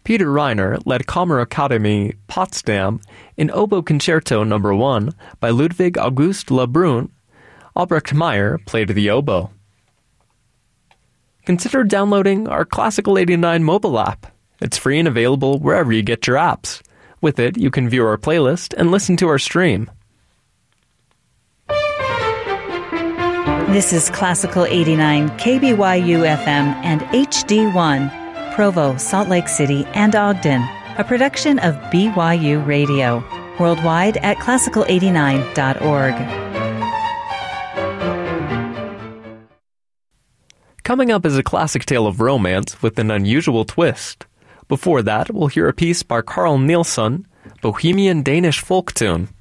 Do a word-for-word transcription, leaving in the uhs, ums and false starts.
Peter Reiner led Kammerakademie Potsdam in Oboe Concerto Number one by Ludwig August Lebrun. Albrecht Meyer played the oboe. Consider downloading our Classical eighty-nine mobile app. It's free and available wherever you get your apps. With it, you can view our playlist and listen to our stream. This is Classical eighty-nine K B Y U F M and H D one, Provo, Salt Lake City, and Ogden, a production of B Y U Radio, worldwide at classical eighty-nine dot org. Coming up is a classic tale of romance with an unusual twist. Before that, we'll hear a piece by Carl Nielsen, Bohemian Danish folk tune.